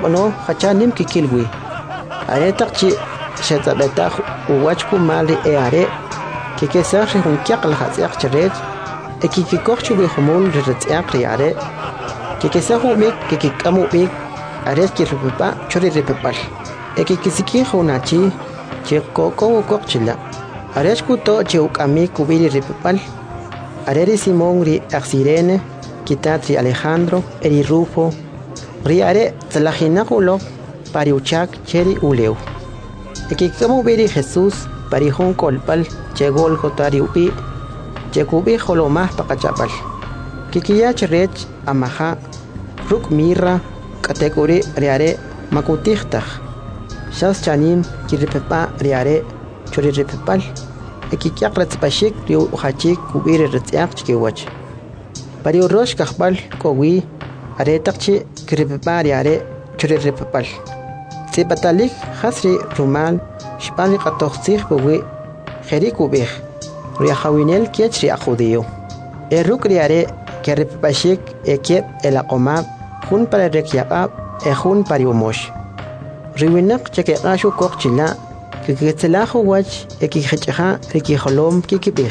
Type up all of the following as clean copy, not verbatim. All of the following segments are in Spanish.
shupano hachanim kikilwi are taqchi shetabeta uwachku mali are kikesar hun kyaqal hatsiaq chret ekikikoqchu bi humul retsaq riare kikesahu mik kikikamu bik are kirpa chori repal ekikisiki hunachi chekoko koqchila arechku to cheukami kubiri repal areri Simón ri Axirene Kitatri Alejandro eri Rufo riare tlajinakulo pariuchak cheri uleu ekikamu biri Jesús parihon kolpal chegol kotari upi chekubi holomah pakachapal kikiya cherech amaha ruk mirra kategori riare makutihtaj shas chanim kiripepa riare chori repepal ekikyak retspashik riu hachik kubiri retsiak chkiwach pariu rosh kahbal kowi are takchi kiripepa riare chori repepal sipatalik hasri rumal shpali qatoxsih kowi kheri kubih riahawinel kiechri ajudio eruk riare keripashik ekep elaqomab hun para rekyaqab ehun pariumosh riwinak chekeqashu koqchila kikitlajo wach ekikhechaha rikijolom kikibih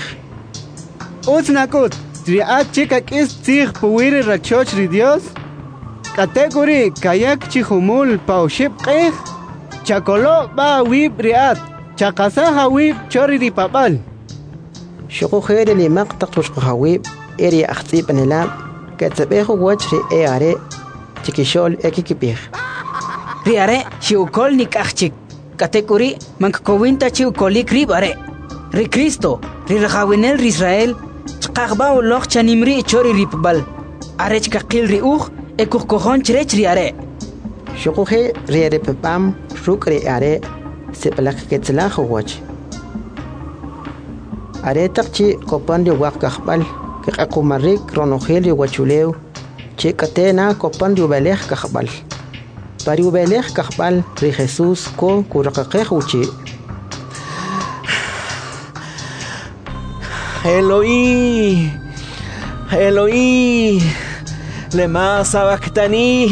Uznakut triat chikak is tzig puwiri rachoch ri Dios kategori kayak chihumul pauship qeh chakolo ba wib riat chakasaha wib chori ri papal shoko khere li maqtaq tushqawib eri akhti panela katsabejo wach ri are chikishol ekikibih riare shiukol nikachik kategori mankowinta chiukolik ribare ri Cristo ri rajawinel ri Israel chqagba uloq chanimri chori ripbal arech kaqil ri uj ekukojon chrech riare shokoje riare pepam rukre are sepalak ketlajo wach are takchi kopan ri waq kahbal kaqakumarik ronogel wachuleu chekatena kopan ri belej kahbal pariu belej kahbal ri Jesús ko kuraqaqej uchi Eloí Eloí lema sabactani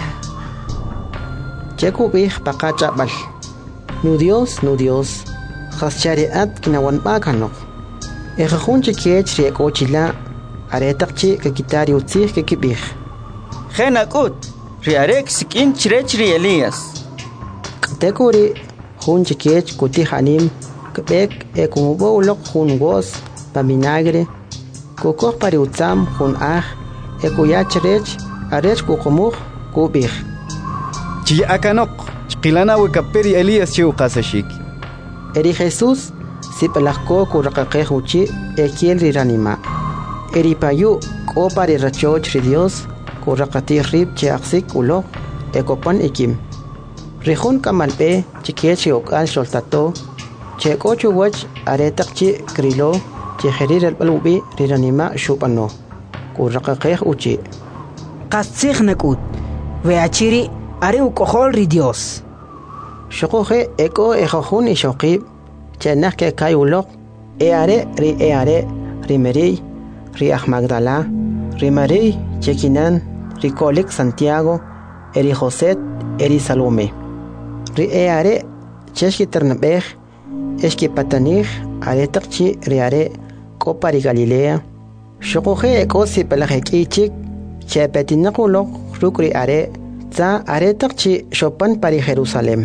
chekubih paqachapal nu Dios khaschariat kinawan bakanok ejajun chikech ri kochila are takchi kakitari utzih kikibih Genakut riarek sikin chirechri Elías kategori hun chikech kutihanim kbek ekumubo ulok hun gos paminagre kokor pariutzam hun ekuyachrech arech kukumuk kubih chi akanok chqilana wikaperi Elías chiu qasashik eri Jesús sipalakko kuraqaqej uchi ekiel riranima eri payu ko pari rachoch ri Dios kuraqati rib chiaqsik ulok ekopan ikim rihun kamalpe chikech okal sholtato cheko chuwach aretaqchi krilo cheherir albalubi riranima shupano kuraqaqej uchi qasig nakut weachiri are ukohol ri Dios shokoje eko ejojun ishoqib chenaj ke kay ulok eare ri Meri ri Magdala ri Mari chekinan ri kolik Santiago eri Joset eri Salome ri eare cheshki ternabej eski patanij are taqchi ri are kopa ri Galilea shokoje eko sipalajekichik chepetinaqulok rukri are za are taqchi shopan pari Jerusalem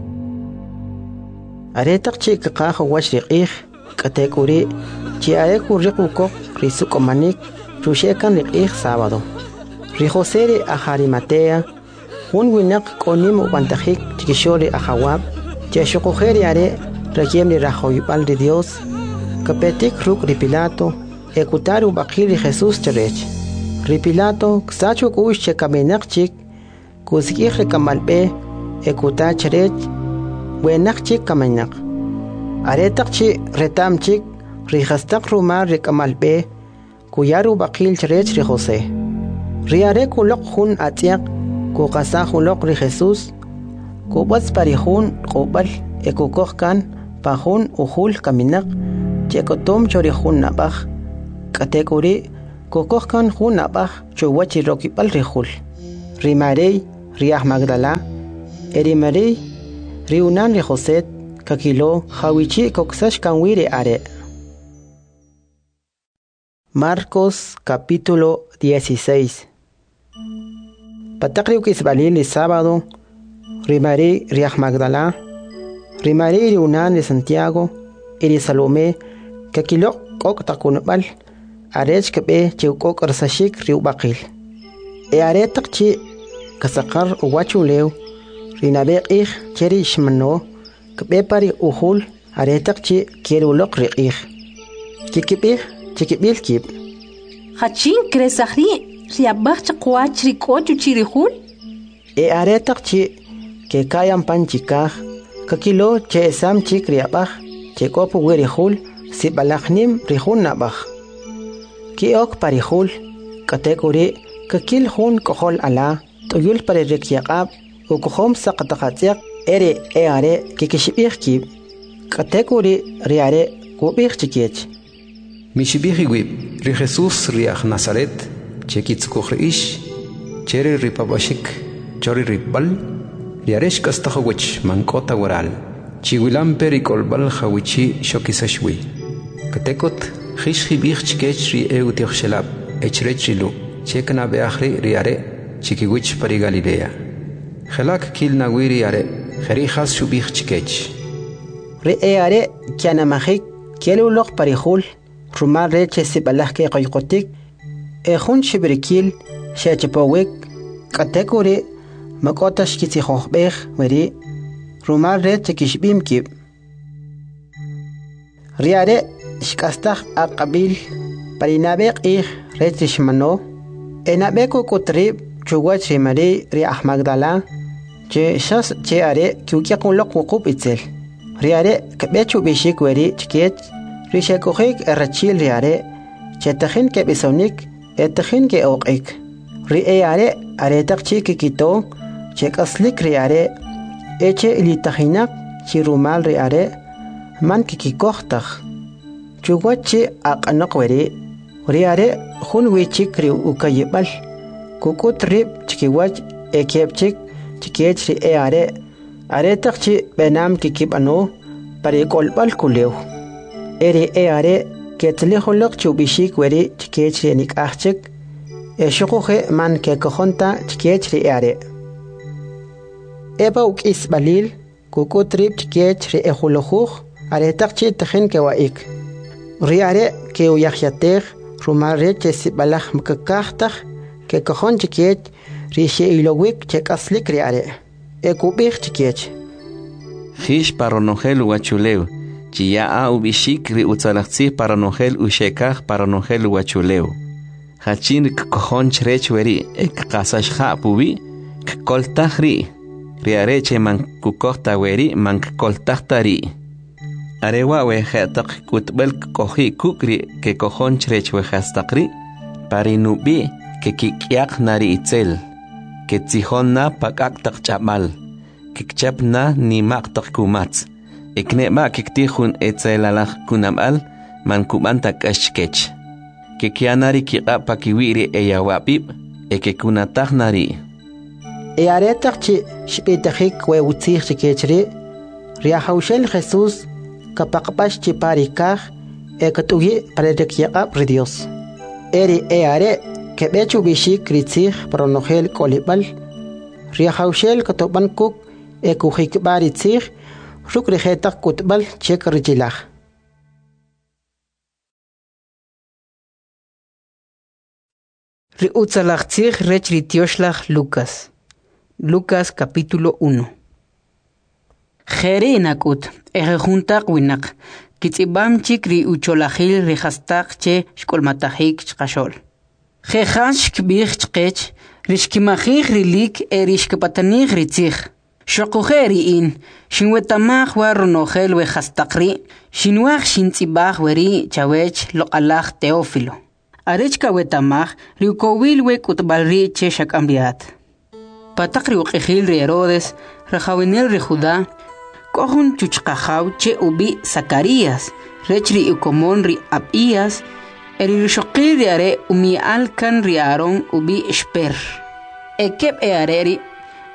are taqchi kaqaj wach riqij kategori chi are kurriqukok risukomanik rushekan riqij sábado ri José ri Ajarimatea un winak konim ubantajik chikishori ajawab cheshokoje are rayem ri rajoypal ri Dios kapetik ruk ri Pilato ekutaru bakil ri Jesús cherech ri Pilato ksachu kush chekamenakchik kuskij rekamalpe ekuta cherech wenakchik kamenak aretakchi retamchik ri hastak rumar rekamalpe kuyaru bakil cherech ri José ri are kulok hun atiak kukasa hulok ri Jesús kubats parihun qobal ekukojkan pahun uhul kaminak chekotom chorihun nabaj kategori kokojkan hun nabaj chuwachi rokipal ri hul ri Marey riah Magdala, eri Mari, riunan ri José, kakilo, hawichi koksash kanwire are. Marcos capítulo 16. Patakriuk isbalil el sábado, rimari riah Magdala, rimari riunan de Santiago, eri Salomé, kakilo kok takunbal, arech kebe chiukok arsashik riubakil. E aretak chi kasakar uwachuleu, rinabek cheri shmano, kebe pari uhul, aretak chi kierulok riqih. Kikibih chikibil kib. Hachin kresahri, riabach chakwach rikochu chirihul? E aretak chi ke kayan panchikah, kakilo che esam chik riabach, che kopu wirihul, si balachnim rihun nabach. Ki ok parihul, katekuri, kakil hun kohol ala, tuyul pare rikyaqab, ukuhom saqatakatsiak, ere e are kikishibih kib. Katekuri riare kubih chikiech. Mishibih wib, ri Jesus riach Nazaret, chekitzukuch ish, cheri ripabashik, chori ripbal, riaresh kastahawich mankota waral, chiwilam perikolbal hawichi shokisashwi. Katekot, hish hibih chikech ri eutiochshelab, echrechilu, chekna beachri riare, chikiwich pari Galilea. Helak kil nawiri are, herijas shubih chikech. Ri are kiana mahik, kielulok parihul, rumar reche sibalah ke qayqotik, ehun shibrikil, shachapawik, katekuri, makotash kitzihohbeh, weri, rumar reche kishbim kib. Riare, shkastah aqabil, parinabek reche shmano, enabeko kutrib, chuwach rimari riah Magdala, che shas che are kiukiakulok wukub itzel. Riare, kabechu bishik weri chikech, Rishekujik errachil riare, chetajin ke bisonik, etajin ke oqik. Riare aretak chikikito, chekaslik riare, eche ilitajinak, chirumal riare, man kikikohtach. Chuguachi aqanokweri, riare, hunwichik riu ukayibal, kukut rib chikiwach ekepchik, chikech riare, aretak chi benam kikibano, parikolbal kuleu. Eri are ketlihulok chubishik weri chikechri nik achik, shukuhe man ke kohonta chikechri are. Eba uk isbalil, kukutrib chikechri ehuluhuch, aretak chitahin ke waik. Riare ke uyahyatech, rumare chesibalach mkakahtach, ke kohon chikech, rishe ilowik chekaslik riare. Ekubich chikech. Hish paronogel wachuleu. Chia ubishik ri utzalachzi paranogel ushekach paranogel wachuleu. Hachin kkohon chrechweri ek kasashha pubi kkoltahri. Riareche man kukohta weri man kkoltahtari. Arewa we hetak kutbel kohi kukri ke kohon chrechwe hastakri. Parinubi ke kikyak nari itzel. Ke tzihonna pakaktak chamal. Kikchapna ni maktak kumatz. Ekneba kiktihun etzelalach kunamal man kumanta kashkech. Kekianari kiqapa kiwiri eyawapib ekekunatahnari. Earetak chi shpitajik we utzih chikechri, riahaushel Jesús kapakpash chiparikaj ekatugi parerekiaqab ridios. Eri eare kebechu bishik ritzih paronogel kolibal, riahaushel katobankuk ekujikbaritzih, Rukrihetak kutbal chek rijilah. Riutzalachtzich rech ritioslach Lucas. Lucas capítulo 1. Jere inakut, ejejuntak winak, kitzibam chik riucholahil rihastak che shkolmatahik chkashol. Jejash kbich chkech, rishkimachich rilik erishkepatanih ritzich. Shokujeriin, shinwetamach waronogel we hastakri, shinwach shintzibach weri chawech lo alach Teófilo. Arechka wetamach, riukowil we kutbalri che shakambiat. Patak riukejil ri Herodes, rajawinel ri Judá, kohun chuchkajaw che ubi Zacarías, rechri ukomon ri Abías, eri rishokil ri are umi alkan ri Aarón ubi Esper. Ekep e areri,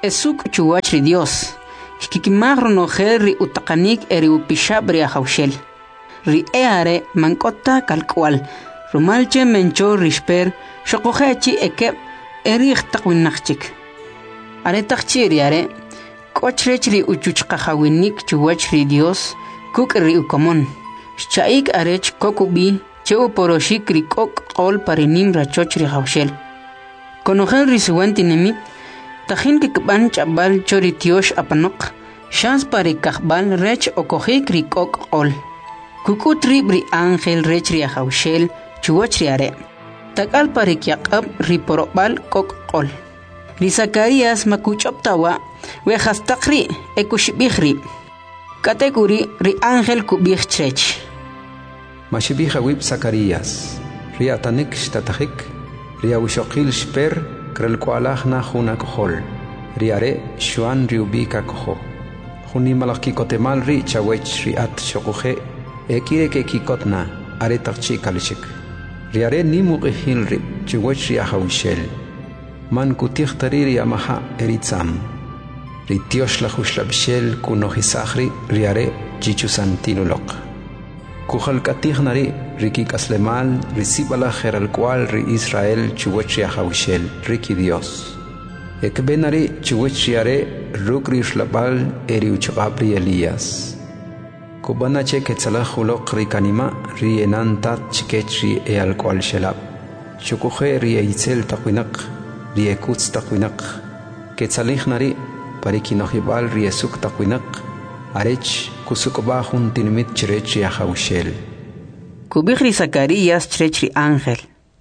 esuk chuwach ri Dios. Kikimagro no ri utakanik eri upishab ri ahaushel. Ri eare mankota kalkwal. Rumalche mencho rishper shokohechi ekeb eri ikhtakwinachik. Are takchiri are kochrech ri uchuchkahawinik chuwach ri Dios kuk ri ukomon. Shaik arech kokubi cheu poroshik ri kok qol parinim rachoch ri haushel. Konohel ri suwanti nemit tajin kikban chabal chori tiosh apanok shans pari kahbal rech okohik ri kok qol. Kukutri bri ángel rech ri haushel chuwach ri are. Takal pari kyaqab ri porobal kok qol. Ri Zacarías makuchoptawa we hastakri ekushibihri. Kategori ri ángel kubih chrech. Mashibih awib Zacarías. Ri atanik shtatajik. Ri awishokil shper krel kualach na juna kohol. Ri are shuan ri ubika koho. Juni malaki kotemal ri chawech ri at shokuhe. Ekire ke kikotna are takchi kalishik. Ri are ni muqihil ri chuwech ri ahawishel. Man kutih tariri amaha eritzam. Ri tiosh la hushlabshel kunohisahri riare chichusantinulok. Kuhalkatih nari riki kaslemal risibala geral cual ri Israel chuwech ri ahawishel riki Dios. Ekbenari chuwech riare rukri shlabal eri uchabri Elías. Kubana che ketzalahulok ri kanima ri enantat chikech ri eal cual shelab. Chukuhe ri eitzel takwinak ri ekutz takwinak. Ketzalih nari parikinohibal riesuk takwinak arech kusukobahun tinimit chrech ri ahawishel. Kubih ri Zacarías chrech ri ángel.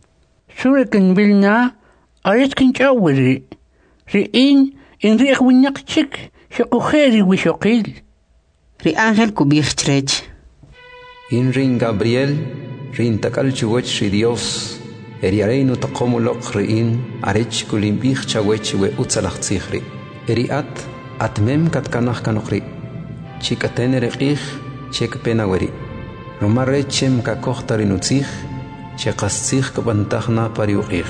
Surikin bilna arech kinchawiri. Ri in ri ahwinyak chik shokuheri wishokil. Ri ángel kubih chrech. In rin Gabriel rin takal chuwech ri Dios. Eriareinu taqomulok ri in arech kulimbih chawech we utzalachtzihri. Eriat atmem katkanach kanokri. Chikaten erekih chek penaweri. Romarechem kakohtarinutzih chekaszih kabantachna pariuqih.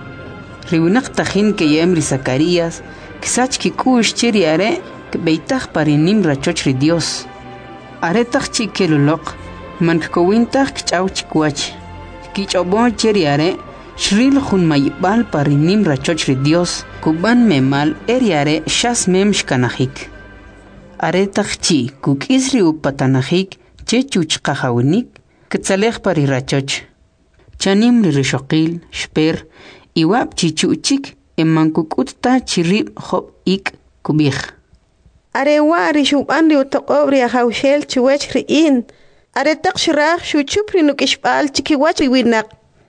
Riunak tajin ke yem ri Zacarías kisach kikush chiri are beitach parinim rachoch ri Dios. Are tach chikelulok man kowintach kchaw chikwach. Kichobon chiri are Shril jun mayibal parinim rachoch ri Dios kuban memal eriare shas mem shkanahik. Are tachchi kuk isri upatanahik che chuchqahawinik kitzalej pari rachoch. Chanim ri rishokil shper iwab chichuchik emankukut ta chirib hob ik kubih. Are wa ri shuban ri utoqob ri ahawshel chuwech ri in. Are taqshirah shuchup ri nukishbal chikiwach ri winak.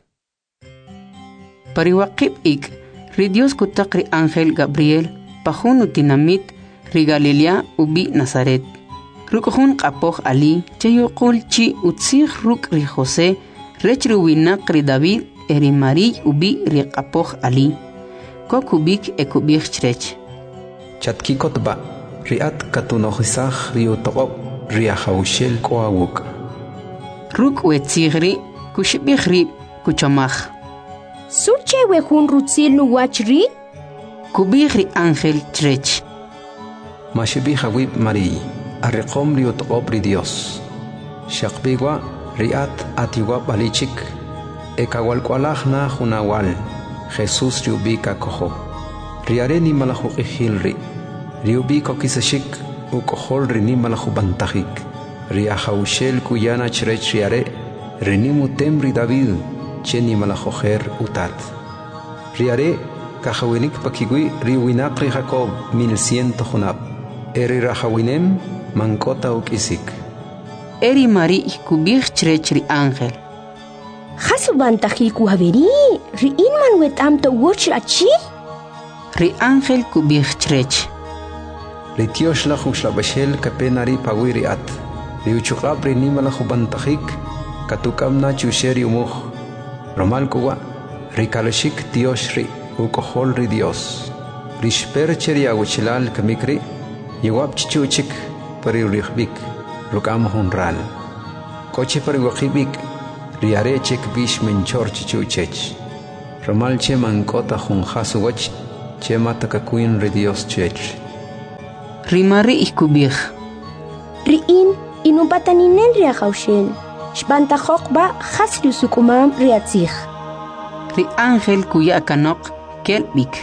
Pariwaqib ik, ri Dios kutak ri ángel Gabriel, pahun utinamit, ri Galilea ubi Nazaret. Rukuhun qapoh ali, chayuqul chi utzih ruk ri José, rech ri winak ri David, eri Mariy ubi ri qapoh ali. Kokubik ekubih chrech. Chatkikotba, riat katunohisah ri utoqob ri ahawishel koawuk. Ruk wetzihri, kushibih ri kuchamach. Suche we hun rutzil nu wachri? Kubih ri ángel chrech. Mashibih awib Mariy, arriqom ri utoqob ri Dios. Shaqbigwa riat atiwab alichik, ekawalkwalahna junawal, Jesús ri ubika koho. Riare ni malahuqihil ri, ri ubiko kisashik, ukohol ri ni malahubantahik. Ri ahawishel kuyana chrech riare, ri ni mutem ri David, cheni malajoher utat. Riare kahawinik pakigui riwinak ri Jacob 1100 junab. Eri rahawinem mankota ukisik. Eri Mariy kubih chrech ri ángel. Hasubantahi kuhaveri ri inman wetam to watch achi? Ri ángel kubih chrech. Ri tiosh la hushlabashel kapenari pawiri at. Ri uchukab ri nimala hubantahik katukam na chusheri umuh. Romal kuwa, rikalashik Dios ri, ukohol ri Dios. Rishper cheri aguchilal kamikri, yewab chichuchik pari urihbik, rukam honral. Koche pari wakibik, riare chek bish menchor chichuchech. Romal che mankota hun hasuwach, chema takakuin ri Dios chech. Rimari ikubij. Riin inupataninen riakaushel. Shbantajokba hasri sukumam riatzich. Ri ángel kuya kanok kelbik.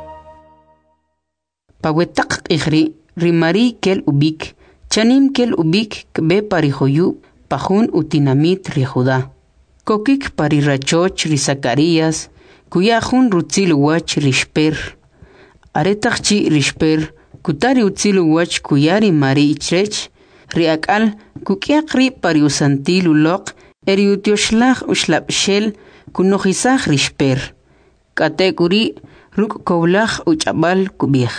Pawetak ikhri rimari kel ubik. Chanim kel ubik kbe parijoyu pajun utinamit ri Judá. Kokik pari rachoch ri Zacarías kuya jun rutzil wach rishper. Aretachchi rishper kutari utzil wach kuyari mari ichrech riakal kukiakri pari usantil ulok eri utioshlag ushlapshel kunojisaj rishper. Katekuri ruk koblag uchabal kubij.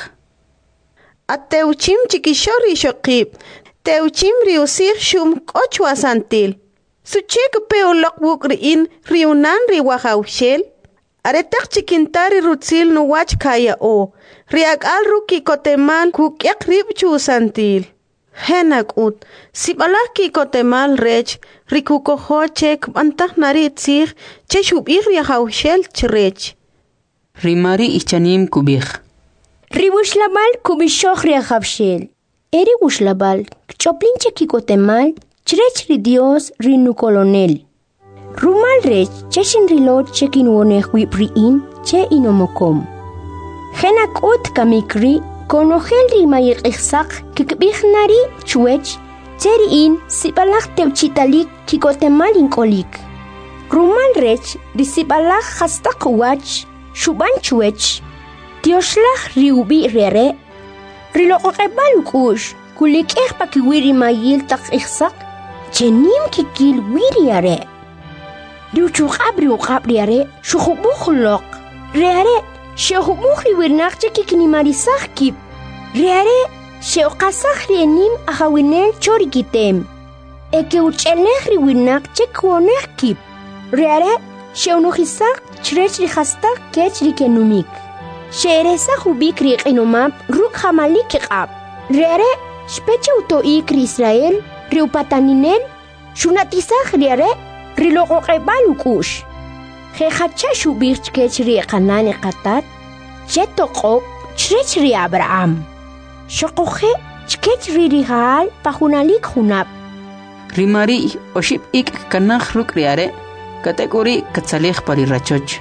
Ateuchim chikishori shokib. Teuchim riusir shum kochwa santil. Suchek peolok wukriin riunan riwahaushel. Aretak chikintari rutzil nuwach kaya o. Riak al ruki kotemal kukyak ribchu santil. Henak ut. Sibalak ki kotemal rech. Rikuko hochek bantah narit sir. Cheshub riahaushel chrech. Rimari ichanim kubij. Riwushlabal kubishok riakaushel. Eri wushlabal choplinche ki kotemal. Chrech ri Dios rinu colonel. Rumal rech cheshin rilot chekin wonehwi priin che inomokom. Henak ut kamikri konogel ri mayik ihsak kikbichnari chuech teriin sibalak teuchitalik kikotemal inkolik. Rumal rech ri sibalak hastak wach shuban chuech. Dioslach riubi rere rilokokebal ukush kulik pakiwiri mayil tak ihsak chenim kikil wiriare. Riuchuk abriare shukhubukhlok. Reare shehubukhi wirnak chekikni marisak kip. Reare sheokasakh rienim ahawinel chorikitem. Eke uchelekh wirnak chekwonekh kip. Reare sheunuhisak chrech rihastak kech rikenumik. Sheeresa hubik riqinumab ruk hamalik qab. Reare Speche utoik Israel, riupataninel, shunatisaj riare, rilokokebal ukush. Jehacha shubirch kech riqanane qatat, chetokop, chrech ri Abraham. Shokoje, chkech ririhal, pahunalik hunab. Rimari oship ik kanach ruk riare, kategori katsalej pari rachoch.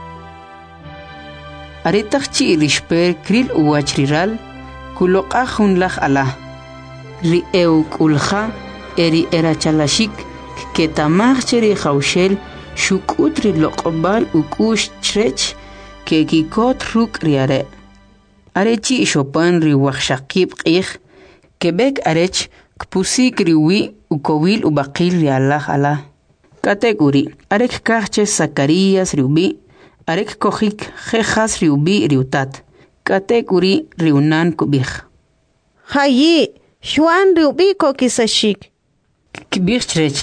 Aretachchi rishper kril uachriral, kulokajun laj Allah. Ri kulja eri erachalashik ketamacheri jaushel shukutri loqbal ukush chrech ke kikot ruk riare. Arechi shopan ri wachshakib qih kebek arech kpusik riwi ukowil ubaqil ri Allah. Kategori arek kachche Zacarías riubi arek kohik jejas riubi riutat. Kategori riunan kubij. Hayi Juan riubi kokisashik. Kibij chrech.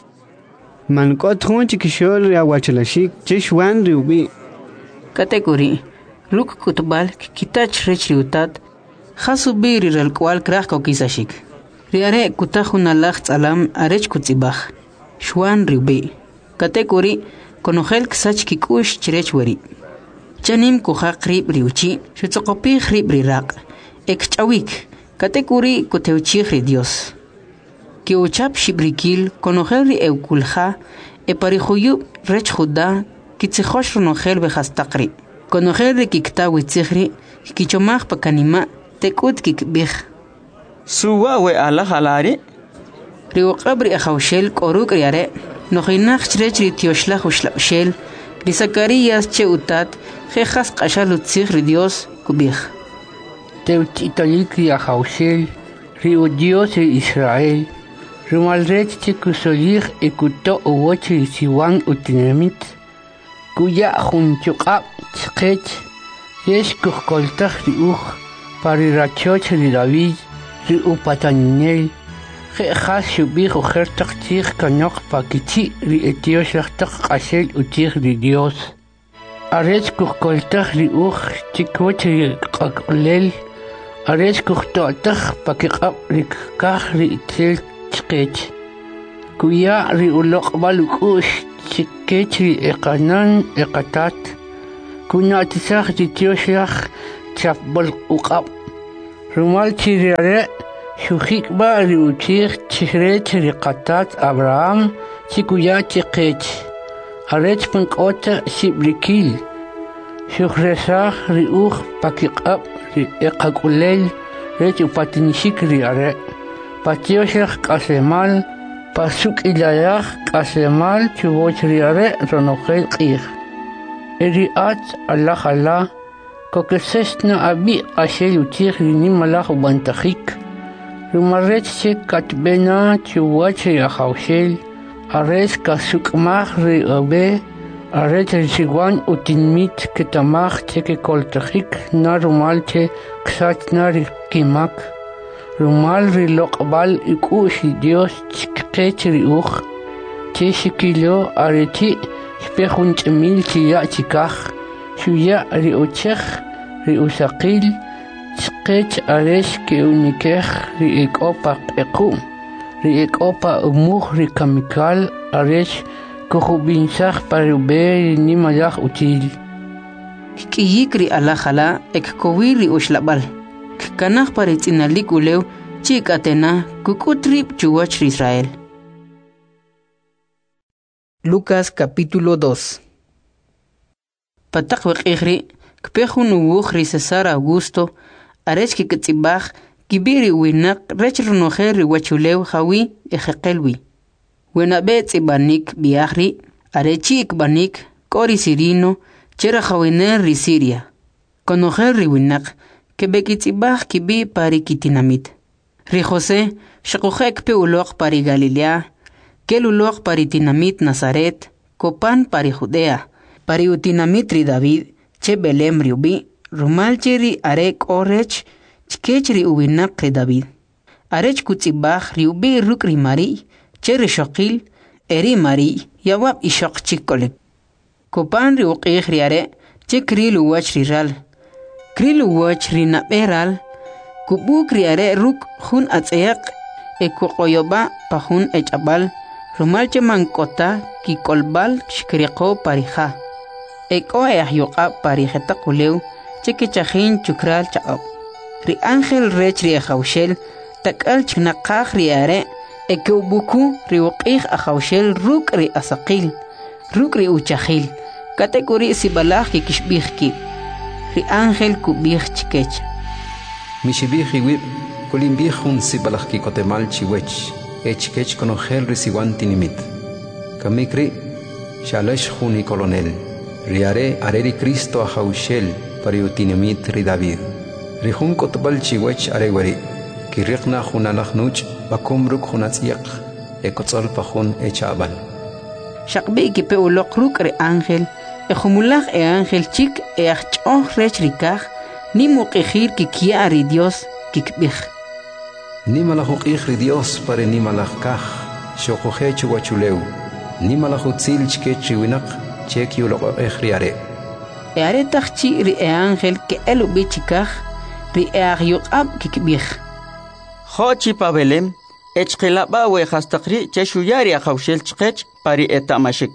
Mankot hun chikishol riawachalashik che Juan riubi. Kategori ruk kutbal kitach rech riutat khasubi riralkwal krach kokisashik. Riare kutahuna lach alam arech kutzibaj. Juan riubi. Kategori konogel ksach kikush chrech weri. Chanim kuhaq rib riuchi shutsoqopi rib riraq. Ekchawik. Kategori kuteuchih ri Dios. Que uchap shibrikil konogel ri eukulja e parijuyub rech Judá kitzijosh ronogel bejastakri. Konogel ri kikta witzihri kichomaj pakanima tekut kikbij. Suwa we Allah halari? Riuqabri ajaushel koruk riare nojinaj chrech ri tioshlaj ushlapshel ri Zacarías che utat jejas qashal utzih ri Dios kubij. Teuchitalik ri ajaushel ri Dios ri Israel rimalrech chikusolich ekuto uwoch ri siwan utinamit kuya junchuqab chqech yesh kuhkoltaj ri uj parirachoch ri David ri upataninel jejas shubij ujertak chij kanok pakichi ri etioshachtak qashel utich ri Dios arech kuhkoltaj ri uj chikwoch ri qakolel arech kuhtotaj pakiqab ri kaj ri itzel chqech kuya ri uloqbal ukush chikech ri eqanan eqatat kunatisaj ri tioshach chapbol uqab. Rumal chiriare shujik ba riuchir chihre chiriqatat Abraham chikuya chiqech. Arech pankota sibrikil. Shujresah riuch pakiqab riqakulel rech upatinishik riare. Patioshach kasemal pasuk ilayach kasemal chuboch riare ronogel qir. Eriat Allah kokesesna abi ashel utir nimalach ubantachik. Rumarech che katbena chuboch yahaushel. Ares kasukmach riabe. Aret el utinmit ketamach teke koltachik na rumal che ksat na rikimak. Rumal rilokbal ikushi Dios chikech riuch. Che shikilo areti spejunch mil chiya chikach. Shuya riuchech riusakil. Chikech ares ke unikech riikopa eku. Riikopa umuch rikamikal ares kuhubinsach parube ni malach util. Kiyikri alajala ekkowiri ushlabal. Kanach paritzinalik uleu chikatena kukutrip chuwach Israel. Lucas capítulo 2. Patak wekigri kpejun uwuchri Cesar Augusto arech kikitzibach kibiri winak rech runojeri wachuleu jawi ejekelwi. Wenabet ibanik biahri, arechi ikbanik, kori sirino, chera jawiner ri Siria. Conojer ri winak, kebekitzibach kibi pari kitinamit. Ri José, shakujek pe ulok pari Galilea, kel ulok pari tinamit Nazaret, kopan pari Judea, pari utinamit ri David, che Belem ri ubi, rumal chiri arek orech, chkech ri uwinak ri David. Arech kutzibach ri ubi ruk ri Mari, Cherry Shokil, Eri Mari, Yawab Ishok Chikolik. Kopan ri uqih riare, che krilu wach riral. Krilu wach rinaberal, kubuk riare ruk hun atzeyak, ekukoyoba pahun echabal, rumalche mankota ki kolbal shkriko parija. Eko eahyokab parijetakuleu, che kichajin chukral chaab. Ri Ángel rech ri ejaushel, takal chnaqaj riare, Ekeubuku riuqih ajaushel ruk ri asaqil, ruk ri uchajil, katekuri sibalaj ki kishbihki, ri Ángel kubih chikech. Mishibih iwib, kulimbih un sibalaj ki kotemal chiwech, echkech konogel ri siwanti nimit. Kamikri, shalesh juni colonel, riare areri Cristo ajaushel pariutinimit ri David. Rihun kotbal chiwech arewari, kirikna junalaj nuch, bakumruk junatsiyak, ekotzol pajun echabal. Shakbi ki pe ulok ruk re Ángel, ejumulaj Ángel chik achchoh rech rikaj, ni muqijir ki kiari Dios kikbij. Ni malajuqij ri Dios pare ni malajkaj, shokuje chuwachuleu, ni malajutzil chkech riwinak, chek yulok riare. Eare tajchi ri Ángel ke elubi chikaj, ri agyuqab kikbij. Xochi pa Belem, echqilaba we hastakri cheshuyari ajaushel chqech pari etamashik.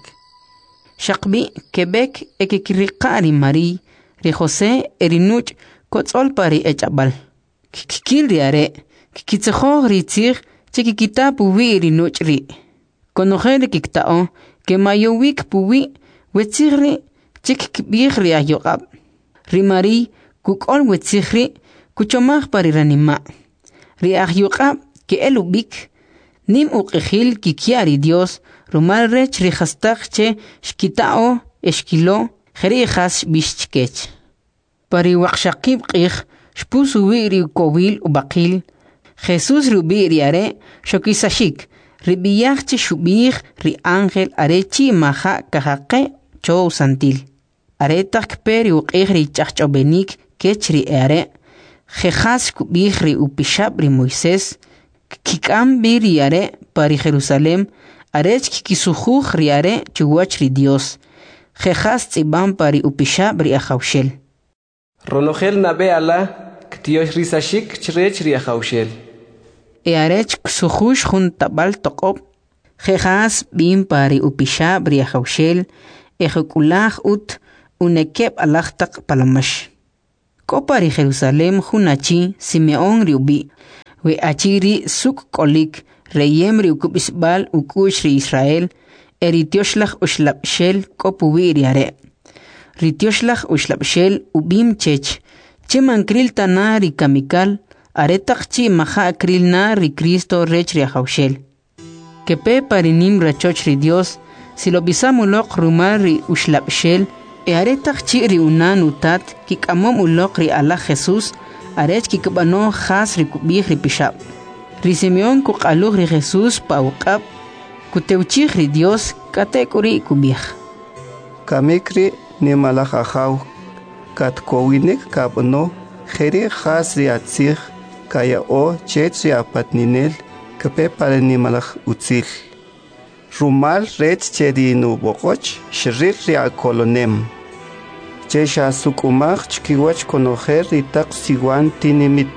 Shakbi Quebec ekikiriqari Mari, ri José erinuch kotzol pari echabal. Kikil riare, kikitzejo ritzig, chikikita puwi erinuch ri. Konojer kiktao, ke mayowik puwi, wetzigri, chikikbig ri ayogab. Ri Mari, kukol wetzigri, kuchomaj pari ranima. Ri ahyuqab ke elubik, nim uqijil kikiari Dios, rumal rech ri hastak che shkitao, eshkilo, jeri has bishchkech. Pari waqshaqib qij, shpusuwi ri kowil ubaqil, Jesus rubi riare, shokisashik, ri biyach che shubij ri Ángel arechi maha kahaqe chow santil. Aretak peri uqij ri chachchobenik kech ri eare, Jejas kubihri upishab ri Moisés, kikam biriare pari Jerusalem, arech kikisujuj riare chuwach ri Dios. Jejas tzibam pari upishab ri ajaushel. Ronogel nabe ala, ktiosh risashik chrech ri ajaushel. Arech ksujuj jun tabal tokob. Jejas bim pari upishab ri ajaushel, ejekulaj ut unekeb alachtak palamash. Copa ri Jerusalem hunachi Simeón riubi. We achiri suk kolik reyem ri ukubisbal ukush ri Israel. Eritioslach uslapshel kopuwi riare. Ritioslach uslapshel ubim chech. Cheman kril tana ri kamikal. Aretachchi maha kril na ri Cristo rech ri ahaushel. Kepe parinim rachoch ri Dios. Si lo bisamulok rumar ri uslapshel. Aretachchi ri unan utat. Kikamom ulok ri Allah Jesús. Arech kikabano khas ri kubih ri pishab. Ri Simeón kukaluh ri Jesús paukab. Kuteuchih ri Dios katekuri kubih. Kamikri ni malach ahaw. Kat kowinik kabno. Kheri khas ri atzih. Kaya o chech ri apatninel. Kepe pare ni malach utzil. Rumal rech chedi nu bokoch. Shrir ri akolonem. Chesha sukumach chkiwach konojer ri tak siwan tinimit.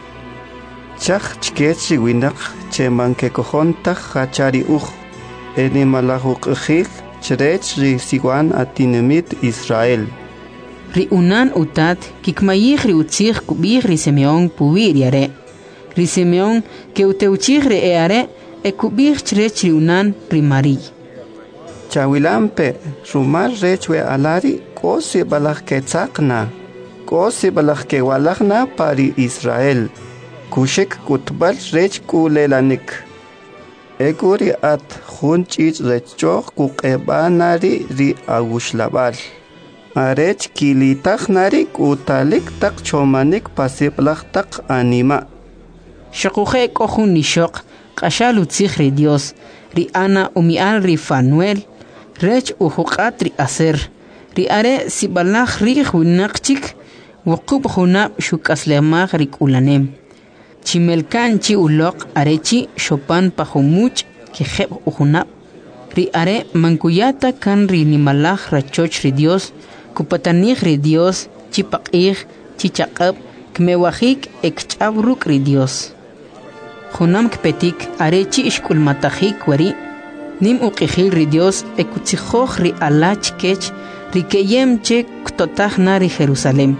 Chach chkech ri winak cheman ke kojontak hachari uch. Eni malachuk ujil chrech ri siwan atinimit Israel. Ri unan utat kikmayih ri utzih kubih ri Simeón puwir yare. Ri Simeón ke uteuchih ri eare e kubih chrech ri unan ri Mari. Chawilampe rumal rech we alari kosi balach ke tzakna. Kosi balach ke walachna pari Israel. Kushik kutbal rech kulelanik. Eguri at hunchich rechoch kukebanari ri agushlabal. Arech kilitach nari kutalik tak chomanik pasiblach tak anima. Shakuche kohun nishok kashal utzich ri Dios ri Ana umial ri Fanuel rech uhukat ri Aser ri are sibalach ri hunakchik wukub hunab shukaslemach ri kulanem. Chimelkan chi ulok arechi shopan pahumuch kiheb uhunab. Ri are mankuyata kan ri nimalach rachoch ri Dios kupatanich ri Dios chipakih chichakab kmewahik ekchabruk ri Dios. Hunam kpetik arechi ishkulmatahik wari nim uqihil ri Dios ekutzijoch ri alach kech ri keyem che ktotach na ri Jerusalem.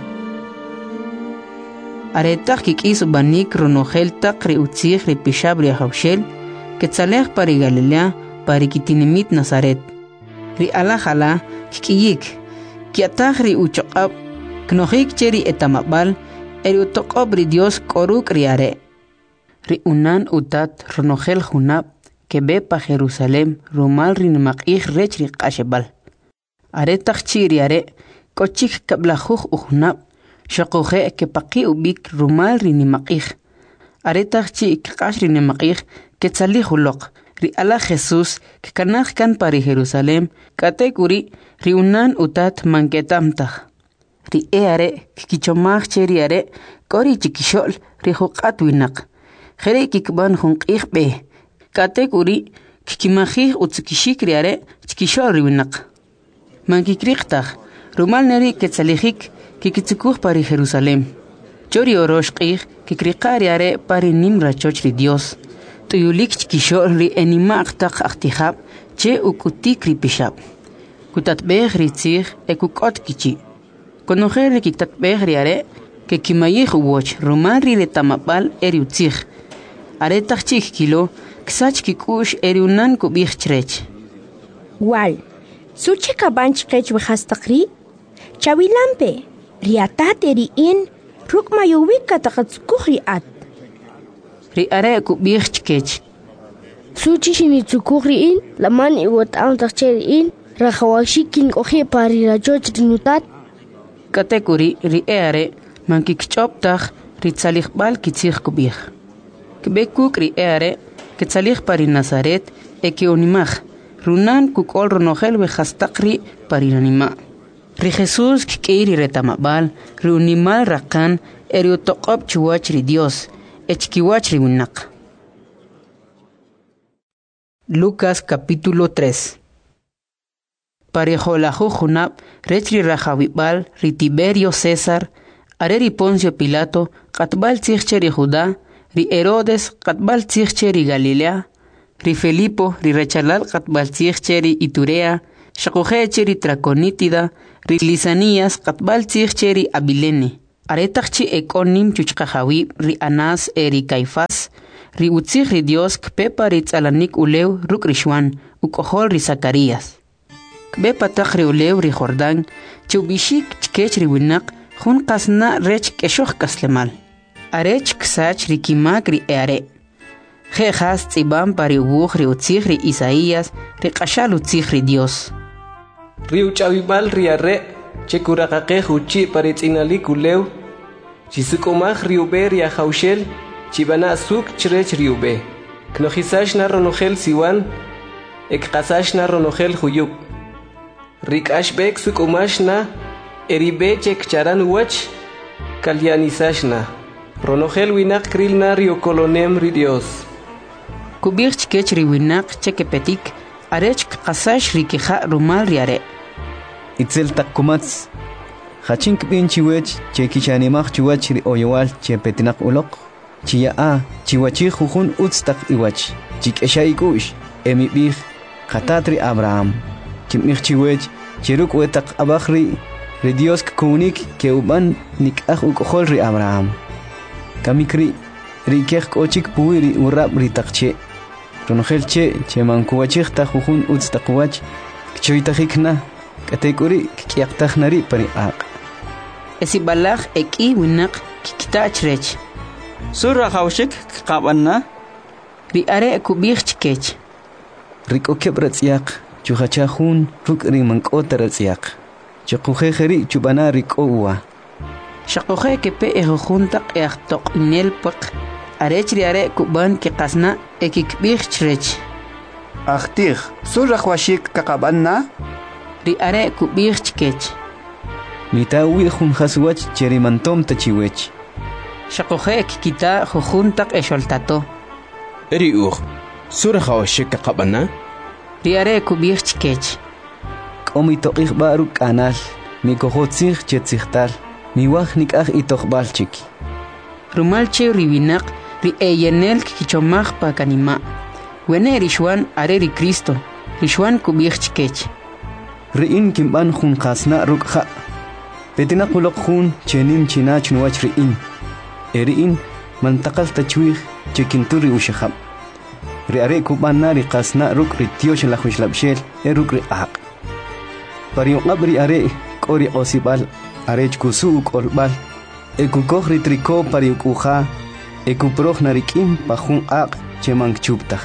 Aretach kikis banik ronogel tak ri utzich ri pishab ri haushel ketzalech pari Galilea pari kitinimit Nazaret. Ri alajala kikiyik kiatach ri uchokab knohik cheri etamabal eri utokob ri Dios koruk ri are. Ri unan utat ronogel hunab kebe pa Jerusalem rumal ri nimakih rech ri qashebal. Aretach chi ri are kochik kablajuj uhunab Shakuche ke paki ubik rumal ri nimakih. Aretach chi kash ri nimakih ke tzalih ulok. Ri ala Jesús ke kanach kan pari Jerusalem katekuri ri unan utat manketamtach. Ri eare kikichomach che ri are kori chikishol ri hukat winak. Jere kikban hunqih be. Katekuri kikimachih utzikishik ri are chikishol ri winak. Mankikrichtach rumal neri ke tzalihik Kikitzukuj pari Jerusalem. Chori oroshqih kikriqari are pari nimra choch ri Dios. Tuyulik chkishor ri enimaqtaq ahtihab che ukutik ri pishab. Kutatbeh ri tzih ekukot kichi. Konojer ri kitatbeh ri are ke kimayih uwoch rumar ri retamapal eri utzih. Are tachchik kilo ksach kikush eri unan kubih chrech. Wal, suche kabanch kech wehastaqri? Chawilampe. Riatat eri in ruk mayowik katakatsukuh riat. Ri are kubih chkech. Suchi shinitsukuh in laman iwat ang takcher in rakawashikin kohe pari rajoch rinutat. Katekuri ri are mankikchoptach ri tzalichbal kitzich kubih. Kbekuk ri are kitzalih pari Nazaret eke unimach runan kukol ronogel wehastakri pari nanima. Ri Jesús kikeiri retamabal, ri unimal rakan, eri utoqob chuwach ri Dios, echkiwach ri winak. Lucas capítulo 3. Parejolahu junab, rech ri rajawibal, ri Tiberio César, are ri Poncio Pilato, katbal tzihche ri Judá, ri Herodes, katbal tzihche ri Galilea, ri Felipo, ri rechalal katbal tzihche ri Iturea, shakujeche ri Traconítida, ri Lisanías katbal tzihche ri Abilene, Aretachchi ekonim chuchqajawi ri Anás eri Caifás, ri utzig ri Dios kpepa ri tzalanik ulew ruk rishwan, ukohol ri Zacarías. Kbepa tak ri ulew ri Jordán, chubishik chkech ri winak, jun qasna rech keshoh kaslemal. Arech ksach ri kimak ri eare. Jejas tzibam pari ubuj ri utzig ri Isaías, ri qashal utzig ri Dios. Ri uchavimal ri arre, chekuraqaqej uchi paritzinalik ulew, chisukomaj ri ube ri ajaushel, chibana suk chrech ri ube. Knojisash na ronogel siwan, ekqasash na ronogel huyuk. Rikashbek sukomash na, eribe chek charan uwach, kalyanisash na. Ronogel winak kril na ri okolonem ri Dios. Kubir chkech ri winak chekepetik, arech qasash ri kija rumal ri are. Itzel takkumats. Hachink bin chiwech, chekichanimach chiwach ri oyowal chepetinak ulok. Chia a, chiwachi jujun utstak iwach. Chik eshaikush, emibich, katatri Abraham. Chimich chiwech, cheruk wetak abachri, ri Dios kunik ke uban nikach ukohol ri Abraham. Kamikri, ri kech kochik puiri urab ri takche. Ronogel che mankuwachich ta jujun utstakwach, kchoitajikna. Kategori kiaqtajnari pari aq. Esibalaj eki winak kikitachrech. Surra hawshik qabanna. Ri are kubich chkech. Riko kebratsiaq chuhachahun ruk ri mankota ratsiaq. Chukujejeri chubana riko uwa. Shaqoje kepe ejujuntaq eaqtoq inel paq. Arech ri are kuban kiqasna ekikbich chrech. Ahtij, surra hwashik kaqabanna. Ri are kubich chkech. Mitawi jun haswach cherimantom tachiwech. Shaqoje kikita jujuntaq esholtato. Eri surra hwashik kaqabanna. Ri are kubich chkech. Komitoqij baru kanal, mikojotzig chetzigtal, miwaj nikaj itoqbalchik. Rumalche riwinak ri eyenel kichomaj pa kanima. Wene rishwan are ri Cristo, rishwan kubich chkech. Riin kimban jun qasna rukha. Petinak ulok jun chenim chinach nuwach riin. Eriin mantaqal tachwih chekinturi ushahab. Riare kubanna ri qasna ruk ri tiosh la khushlabshel eruk ri aq. Parion abri are qori osibal arech kusu kolbal. Ekukoj ri triko pariukuja. Ekuproj narikim pa jun aq chemang chuptaj.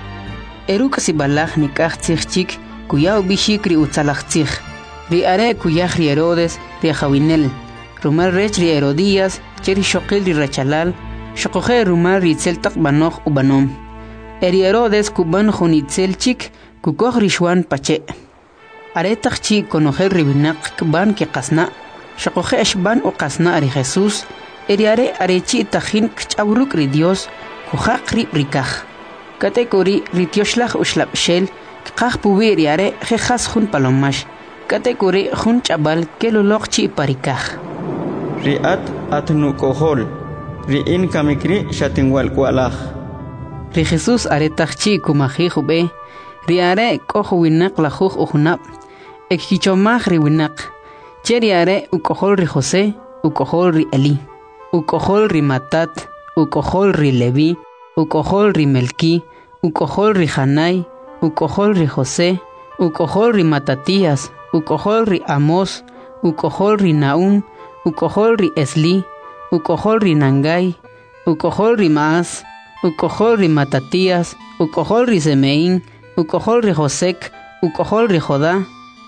Eruk sibalaj nikaj tzigchik kuyaw bishik ri utzalajtzig. Ri are kuyaj ri Herodes ri Jawinel. Rumal rech ri Herodías cheri shoqil ri Rachalal. Shoqoje rumal ri tzeltaq banoj ubanom. Eri Herodes kuban jun itzelchik kukoj ri shwan pache. Aretaq chi konojel ri winak kban ki qasna. Shoqoje eshban u qasna ri Jesús. Eri are arechi tajin kchawruk ri Dios kujaq ri rikaj. Kategori ri tioshlaj ushlabshel qaj puwi ri are jejas jun palomash. Kategori jun chabal keloloq chi parikaj. Ri atnu kohol. Ri in kamikri shatinwal kwalaj. Ri Jesús aretaq chi kumaji jube. Ri are kojo winak lajuj ujunab. Ekkichomaj ri winak. Cheri are ukohol ri José, ukohol ri Eli. Ukohol ri Matat, ukohol ri Levi, ukohol ri Melki, ukohol ri Hanai, ukohol ri José, ukohol ri Matatías, ukohol ri Amos, ukohol ri Naum, ukohol ri Esli, ukohol ri Nangai, ukohol ri Maas, ukohol ri Matatías, ukohol ri Semeín, ukohol ri Josek, ukohol ri Jodá,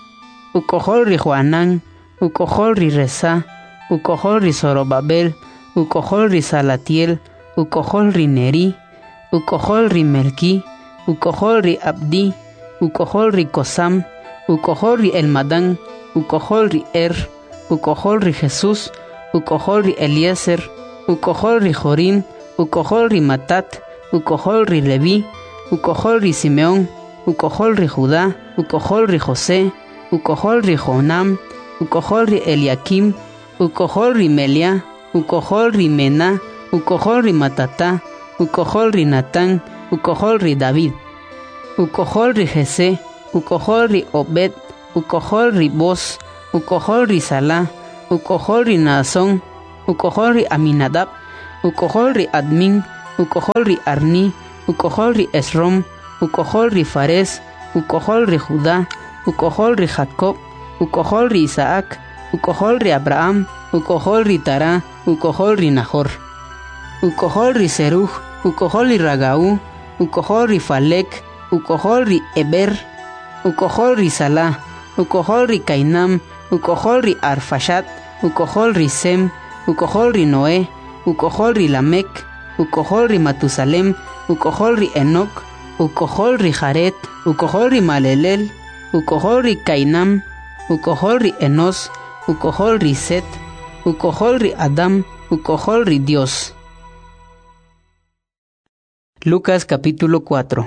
ukohol ri Joanán, ukohol ri Resa, ukohol ri Zorobabel, ukohol ri Salatiel, ukohol ri Neri, ukohol ri Melki, ukohol ri Abdi, ukohol ri Kosam, ukohol ri Elmadán, ukohol ri ukohol ri Jesús, ukohol ri Eliezer, ukohol ri Jorín, ukohol ri Matat, ukohol ri Leví, ukohol ri Simeón, ukohol ri Judá, ukohol ri José, ukohol ri Jonam, ukohol ri Eliakim, ukohol ri Melia, ukohol ri Mená, ukohol ri Matatá, ukohol ri Natán, ukohol ri David, ukohol ri Jesé, ukohol ri Obed, ukohol ri Boz, ukohol ri Salá, ukohol ri Naasón, ukojol ri Aminadab, ukojol ri Admin, ukojol ri Arni, ukojol ri Esrom, ukojol ri Fares, ukojol ri Judá, ukojol ri Jacob, ukojol ri Isaac, ukojol ri Abraham, ukojol ri Tará, ukojol ri Nahor, ukojol ri Seruj, ukojol ri Ragau, ukojol ri Falek, ukojol ri Eber, ukojol ri Salah, ukojol ri Cainam, ukojol ri Arfashat, ukojol ri Sem, ukojol ri Noé, ukojol ri Lamec, ukojol ri Matusalem, ukojol ri Enoc, ukojol ri Jaret, ukojol ri Malelel, ukojol ri Cainam, ukojol ri Enos, ukojol ri Set, ukojol ri Adam, ukojol ri Dios. Lucas capítulo 4.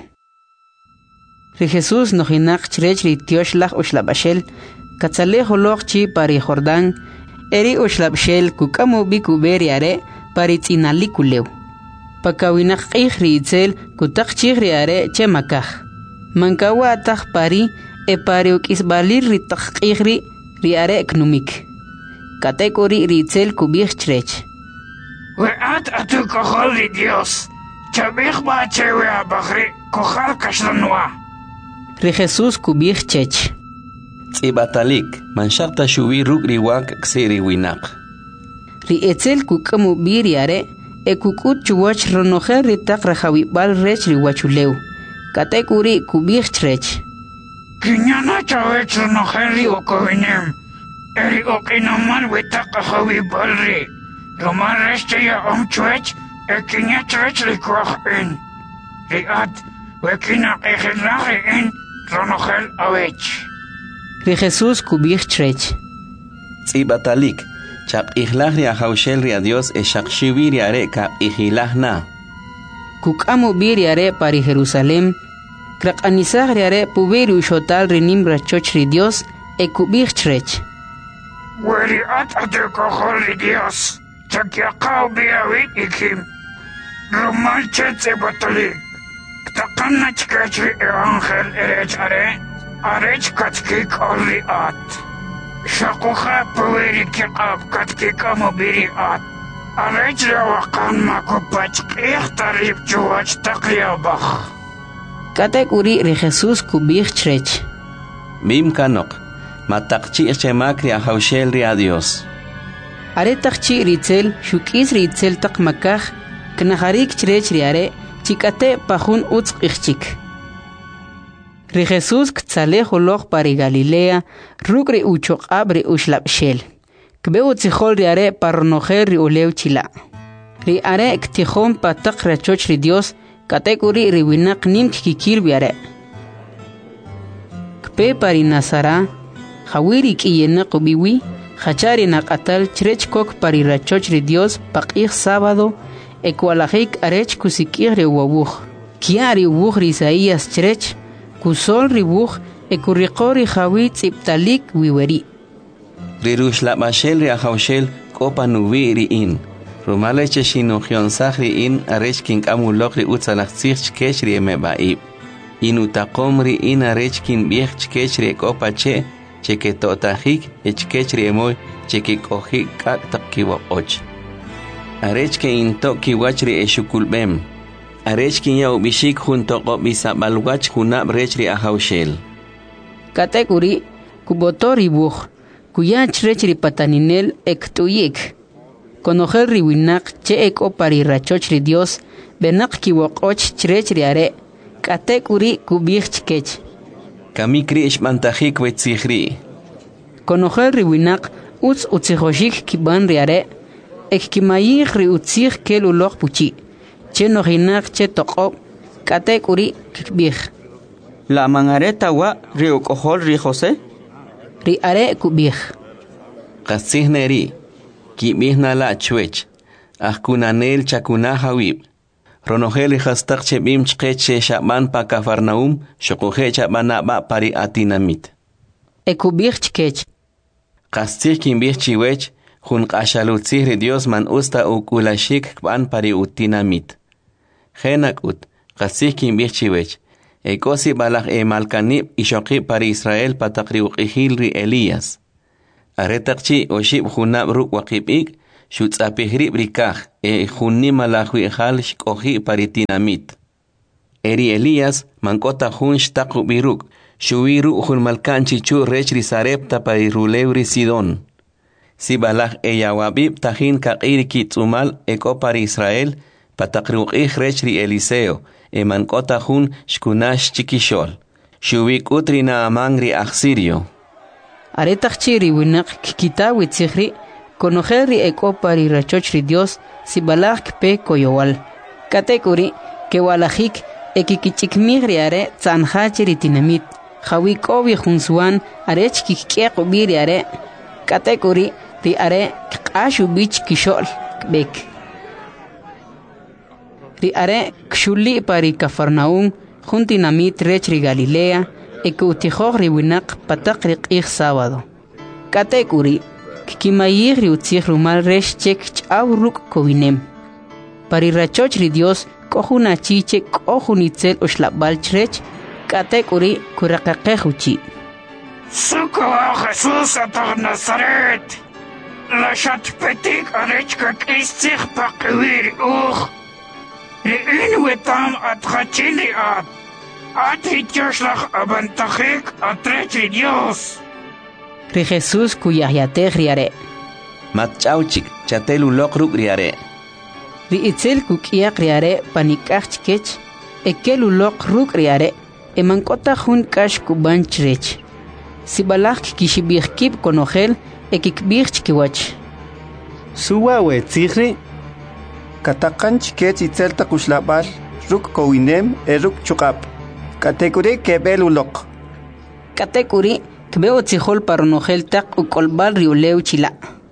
Ri Jesús nojinak chrech ri tioshlah ushlabashel, katzaleh chi pari Jordán, eri ushlabshel kukamo bikuberi are pari tzinalikulew. Pakawinak ri itzel kutak chigri are chemakaj. Mankawa atak pari e pari ukisbalir ri takigri ri are knumik. Katekori ri itzel kubich chrech. Weat atu kohol ri Dios. Chabich ba chewe abagri kohal kaslanwa. Ri Jesús kubich chech. Tzibatalik, manshakta shubi rugri wak ksiri winak. Ri etzel kukamu biri are, e kukut chuwach ronojer ri tak rajawibal rech ri wachuleu. Katekuri kubich trech. Kinyana chawech ronojer ri okowinem. Eri okinaman witak rajawibal ri. Roman reste ya omchwech, e kinya trech ri kwach in. Ri at, wekina egelage in, ronojer awech. Ri Jesús kubich trech. Tzibatalik, chap ihlahri ahaushel ri a Dios e shakshiwiri are kap ihilahna. Kukamu biri are pari Jerusalem, krak anisahri are puberi ushotal rinim rachoch ri Dios e kubich trech. Weri at ate kohol ri Dios, chakyakaw biyawit ikim. Rumal chetze batalik, ktakanna chkachri evangel erech are, arech katkik olri at. Shakuha paweri kiqab katkika mobiri at. Arech rawakan makupach ikhtarib chuwach takliyabach. Katekuri ri Jesús kubich trech. Mim kanok, matakchi chemakri ahaushel ri a Dios. Are takchi ritzel, shukis ritzel tak makaj, knaharik trech ri are, chikate pajun utz ichchik. Ri Jesús ktzaleh oloch pari Galilea, rugri uchok abri ushlabshel. Kbe utzihol ri are parnojer ri ulew chila. Ri are ktihon patak rachoch ri Dios, katekuri ri winak nim kikil bi are. Kbe pari Nazara, hawiri kiyenak ubiwi, hachari nakatal chrech kok pari rachoch ri Dios pakih sábado, ekualajik arech kusikir ri wabuch. Kiari ubuch ri Isaías chrech, kusol ribuch ekurriqori jawi tziptalik wiweri. Rirush la bashel ri ahaushel kopa nubi ri in. Rumaleche shinochion sah ri in arech kin amulok ri utzalachzich chkech ri emebaib. Inutakom ri in arech kin biech chkech ri kopa cheke totajik chkech ri emoy cheke kohik kak takkiwa och. Arech ke in toki wach ri eshukulbem. Arech kin ya ubishik junto ko bisabalwach junab rech ri ahaushel. Katekuri kubotor ribuch, kuya chrech ri pataninel ektuyik. Konojel ri winak che eko pari rachoch ri Dios, benak kiwokoch chrech ri are, katekuri kubich chkech. Kamikri ishmantajik wetzihri. Konojel ri winak utz utzihoshik kiban ri are, ek kimayik ri utzih kel ulok puchi. Che nojinak che toko, katekuri kibich. La mangareta wa ri ukohol ri José? Ri are kubich. Qasihneri, kibihna la chwech, ahkunanel chakuna hawib. Ronojeli hastak chebim chkeche shaban pa Kafarnaum, shokuhe chabana ba pari atinamit. Ekubich chkech. Qasih kimbich chiwech, jun qashalutzih ri Dios man usta ukulashik kban pari utinamit. Genak ut, qasih kimbich chiwech. Ekosi balak malkanib ishoqib pari Israel patakri uqihil ri Elías. Aretakchi oshib junab ruk waqibik, xutzapihri brikaj junni malajwi'jal xk'oji paritinamit. Eri Elías mankota jun xtaqu biruk xuwiru jun malkanchichu rech risarepta parirulewri Sidón. Sibalaj eyawabib tajin kaqiri kitzumal eko para Israel pataqruqij rech ri Eliseo mankota jun xkunash chikishol. Xuwik utri Naamán ri Asirio. Aretaqchi ri winaq kikitawi tzihri konojeri eko pari rachoch ri Dios sibalaj kpe koyowal. Katekuri kewalajik ekikichikmigri are tzanhachi ri tinamit. Jawikobi junsuan arech kikieqo biri are. Katekuri ri are kqashu bich kishol kbek. Ri are kshuli pari Cafarnaum juntinamit rech ri Galilea ekuutijoj ri winaq pataq ri q'ij sábado. Katekuri kikimayij ri utzij rumal rex chek ch'aw ruk' kowinem. Pari rachoch ri Dios k'ojun achiche k'ojun itzel oxlab'al chrech katekuri kuraqaqej uchi'. Suko Jesús ataq Nazaret. La xatpetik arech kak'is tzij paqiwir uj. Ri inwetam atqachin ri at. Atrityoxlaj abantajik atrech ri Dios. Ri Jesús kuyajyatej ri are. Matchauchik chatelulok ruk ri are. Ri itzel kuk'iyaq ri are panikaj chikech ekelulok ruk ri are emankota jun k'ax kuban chrech. Sibalaj kikixibij kib konojel ekikbij chkiwach. Suwa wetzijri kataqan chikech itzel taquxlab'al ruk kowinem ruk chuqap. Katekuri kebelulok. Katekuri kbeo tzijol paronojel taq ukolbal riuleu chila.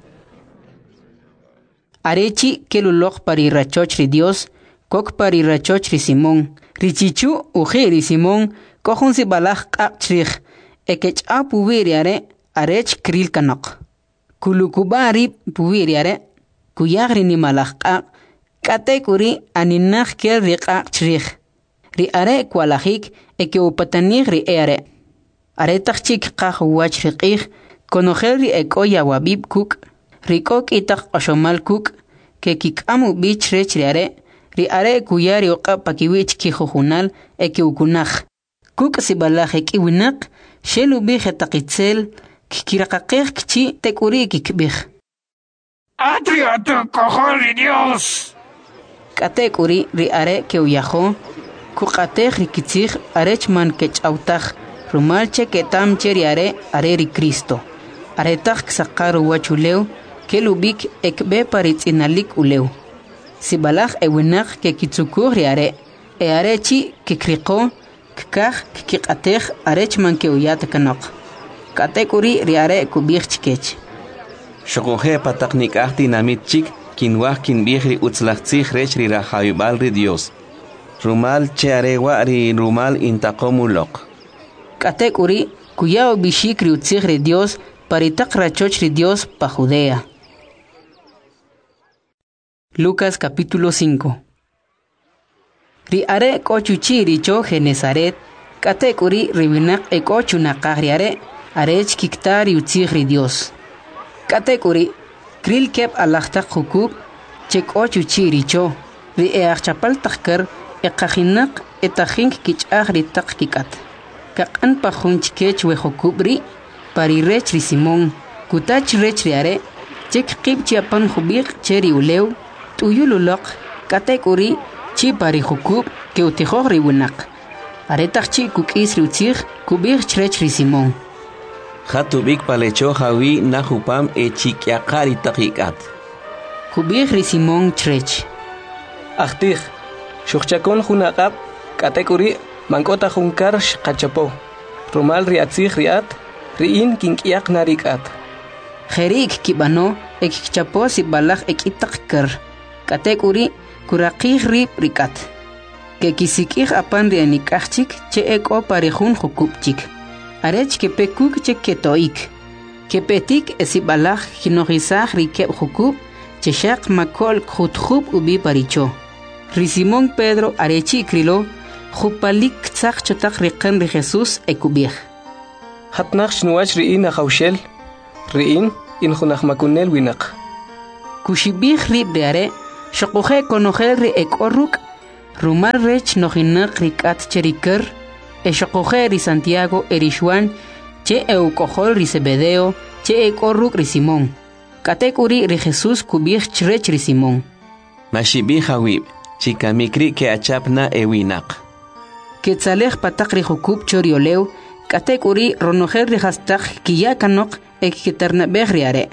Arechi kelulok pari rachoch ri Dios kok pari rachoch ri Simón. Richichu uji ri Simón kohun sibalaj q'aq chrij ekech'a puwiri are arech kril kanok. Kulukubari puwiri are kuyaj ri nimalaj q'aq katekuri aninaj kel ri q'aq chrij. Ri are kwalajik ekeupatanij ri are. Aretaq chik qaj wach ri q'ij konojel ri eko yawabib kuk. Ri kok itaq q'oxomal kuk ke kik'amu bich rech ri are kuyari oqa pakiwich kijujunal ekeukunaj. Kuk sibalaj ekiwinaq xelu bij etaqitzel kikiraqaqej kchi tekuri kikbij. Atrio kojol ri Dios. Katekuri ri are keuyajo kuqatej ri kitzij arech man kech'awtaj rumal che ketam che ri are ri Cristo. Aretaq ksaqar wachulew kelubik ekbe paritz'inalik ulew. Sibalaj ewinaq ke kitzukuj ri are chi kikriqo kikaj kikiq'atej arech man keuyat kanok. Katekuri ri are kubij chikech. Xoqoje pataq nik'aj tinamit chik kinwaj kinbij ri utzlaj tzij rech ri rajawib'al ri Dios. Rumal che arewa ri rumal intaqomulok. Katekuri kuyaw bishik ri utzij ri Dios paritaq rachoch ri Dios pa Judea. Lucas capítulo 5. Ri are kochuchi richo Genesaret, katekuri riwinak ekochu naqaj ri are arech kiktar ri utzij ri Dios. Katekuri kril kep alajtaq hukub chekochuchi richo ri eachapal taqkar eqajinaq etajink kich'aj ri taq kikat. Kaq'an pa jun chikech we hukub ri pari rech ri Simón kutach rech ri are chek qib chiapan jubik che ri ulew tuyululok katekuri chi pari hukub ke utijoj ri winaq. Aretaq chi kuk'is ri utzij kubij chrech ri Simón. Jatubik palecho jawi najupam chikyaqari taqikat. Kubij ri Simón chrech. Ahtij shuqchakon junaqab katekuri mankota junkar shqachapo. Rumal ri atzij riat riin kink'iyaq narikat. Jerik kibano ekikchapo sibalaj ekitaq kar. Katekuri kuraqij rib rikat. Ke kisikij apan ri anikajchik che eko parejun jukubchik. Arech ke pekuk che ketoik. Ke petik esibalaj kinojizaj ri keb jukub che shaq makol khutjub ubi paricho. Ri Simón Pedro arechi krilo jupalik tzaq chotak riqan ri Jesús ekubij. Hatnaq shnuach riin ajawshel riin in junaj makunel winaq. kushibih ribriare shoqoje konojel ri ekorruk rumar rech nojinak rikat cheriker shoqoje ri Santiago erishwan che eukohol ri Zebedeo che ekorruk ri Simón katekuri ri Jesús kubih chrech ri Simón mashibih hawib chikamikri ke achapna ewinak Quetzalej patak ri jukub chorioleu katekuri ronojer ri hastak kiyakanok ekiternabeh ri are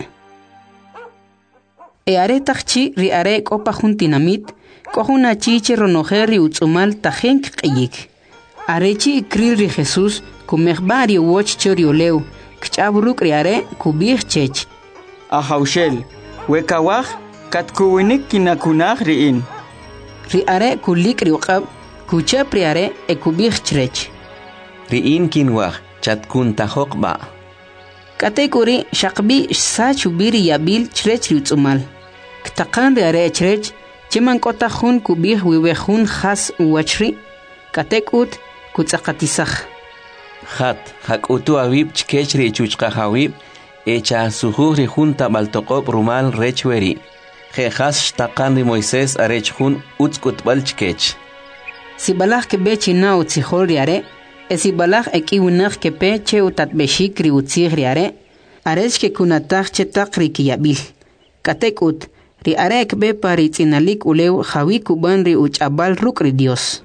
are takchi ri are kopa juntinamit kohuna chiche ronojer ri utsumal tajenk qiyik arechi kril ri Jesús kumehbari woch chorioleu kchabruk ri are kubih chech ahaushel wekawaj katkuwinik kinakunaj riin ri are kulik ri uqab kucha priare ekubih chrech riin kinwaj chatkun tajokba katekuri shaqbi sachubiri yabil chrech ri utsumal ktaqan ri are chrech chiman kota jun kubih wiwejun khas wachri katekut kutsaqatisaj khat hakutu awib chkech ri chuchqa hawib echa sujuj ri junta baltoqob rumal rechweri khas shtaqan ri Moisés arech jun utskutbal chkech Sibalaj que be china utzihol riare, esibalaj ekiwinaj que pe che utatbeshik ri utzih riare, arech que kunataj che takri kiyabil. Katekut, ri arek be paritzinalik uleu jawi kuban ri uchabal ruk ri Dios.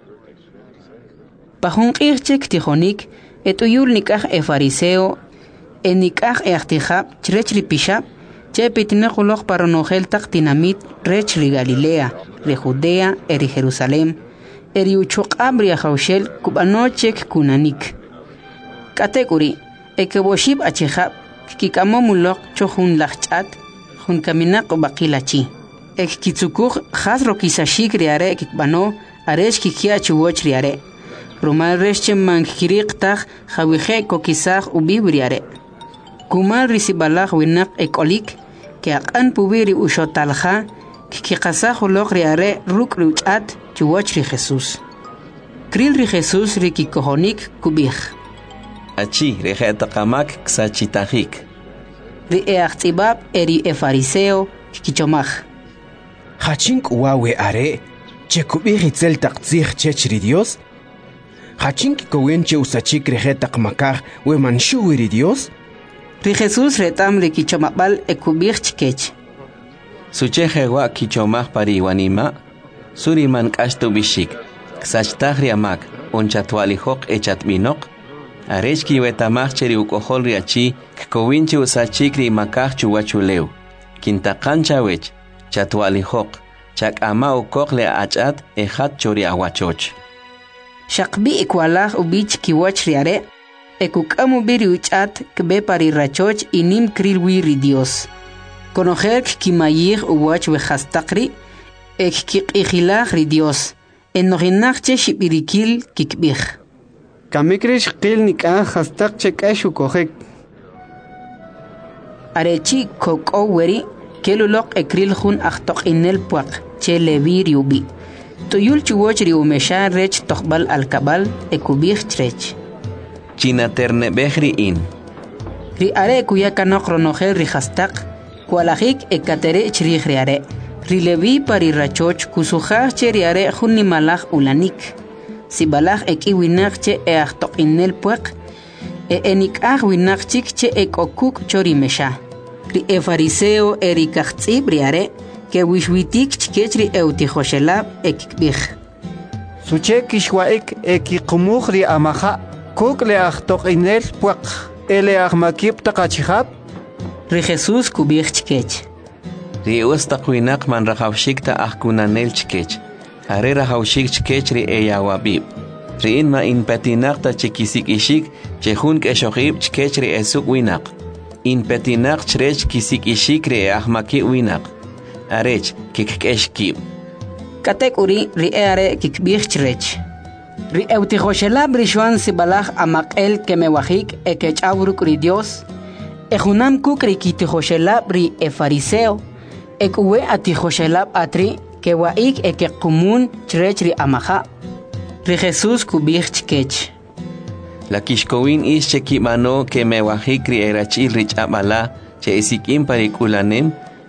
Pajun qirchek tijonik, etuyul nikaj fariseo, nikaj achtijab, chrech ri pishab, che pitinejuloj paronojel tak tinamit, rech ri Galilea, ri Judea, ri Jerusalem, eriuchok abria haushel kubanochek kunanik katekuri ekeboshib achihab kikamomulok chohun lachchat hun kaminak baqilachi ekkitsukuj khasro kisashik riare kikbano aresh kikia chuwoch riare rumal resche mankiriqtaj khawije kokisaj ubibriare kumal risibalaj winak ekolik ke aqan pubiri ushotalja kikasaj ulok riare ruk ruchat chuwach ri Jesús. Kril ri Jesús ri kikohonik kubih. Achi ri hetaqamak ksachitajik. Ri eachtibab eri fariseo kichomaj. Hachink wawe are che kubih itzel taqtzih chech ri Dios. Hachink kowenche usachik ri hetaqmakaj we manshu ri Dios. Ri Jesús retam ri kichomabal ekubih chkech. Sucheje wa kichomaj pariwanima. Suriman kashtu bishik, ksachtajri amak, onchatwalijok echatminok, arechki wetamach cheri ukohol riachi, kkowinchi usachikri makaj chuwachuleu, kintakancha wech, chatwalijok, chak ama ukok le achat ejat chori awachoch. Shakbi ikwalaj ubich kiwach riare, ekukamu biri uchat kbe pari rachoch inim krilwi ri Dios. Konojer kimayir uwach wejastakri, ekkiqijilaj ri Dios enojinajche xibirikil kikbij kamikrish qil nik'aj hastaqche k'axu kojek arechi kokoweri keluloq ekril jun ajtoq'inel puaq che levir yubi tuyul chuwoch ri umesha rech toqbal alkabal ekubij chrech chinaternebej ri'in ri are kuyakanok ronojel ri hastaq kualajik ekatere chrij ri are Rilevi pari rachoch kusujaj che riare junni malaj ulanik. Sibalaj ekiwinaj che eachtoqinel pueq. Enikaj winaj chik che ekokuk chorimesha. Ri fariseo erikajtzib riare que wishwitik chkechri eutijoshelab ekikbij. Suche kishwaik ekiqumuj ri amaja kuk le achtoqinel pueq. Ele ahmakib taqachihab. Ri Jesús kubij chkech. Ri ustaqwinak man rajawshikta ajkunanel chkech. Are rajawshik chkech ri eyawabib. Ri inma inpetinaqta chikisik ishik chejun k'eshoqib chkech ri esuk winak. Inpetinaq chrech kisik ishik ri ahmaki winak. Arech kikk'eshkib. Katek uri ri are kikbij chrech. Ri eutijoshelab rishuan sibalaj amaqel kemewajik ekechawruk ri Dios. Ejunam kuk ri kitijoshelab ri fariseo. Ekuwe atijoshelab atri kewaik ekekumun chrech ri amaja. Ri Jesús kubij chkech. La kishkowin is chekimano kemewajik ri erachil rich abala che isikim parikulanem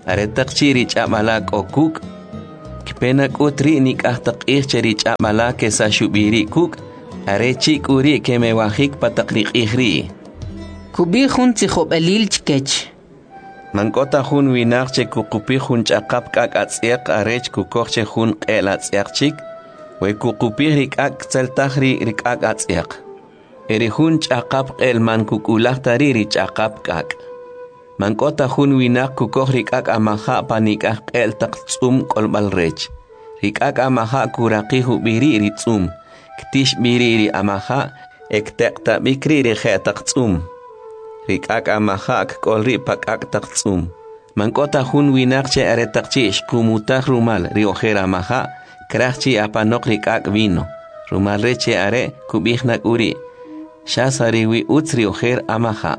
aretaqchi rich'amalak okuk kpena kutri nik'ajtaq ichche rich'amala kesa shubiri kuk arechi kuri kemewajik pataqriq'ijri kubi jun tzijob'elil chkech mankota jun winaqche kuqupi jun ch'aqap k'ak atz'eq arech kukojche jun q'el atz'eqchik we kuqupi rik'ak tzeltajri rik'ak atz'eq eri jun ch'aqap q'el man kukulajtari rich'aqap k'ak mankota jun winaq kukoj rik'ak amaja panik'aj q'el taq tz'um k'olb'al rech rik'ak amaja kuraqi jub'iri ritz'um ktix biri ri amaja ekteqtabikri ri je'taq tz'um rik'ak amaja k'olri pak'ak taq tz'um mankota jun winaqche aretaqchi xqumutaj rumal ri ojer amaja krajchi apanoq rik'ak vino rumal reche are kub'ijnak uri xasariwi utz ri ojer amaja.